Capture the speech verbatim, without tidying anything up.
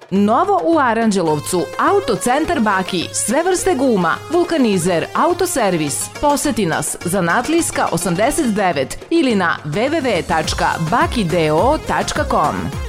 Novo u Aranđelovcu, Autocentar Baki, sve vrste guma, vulkanizer, autoservis. Poseti nas, Zanatlijska osamdeset devet ili na w w w tačka bakideo tačka com.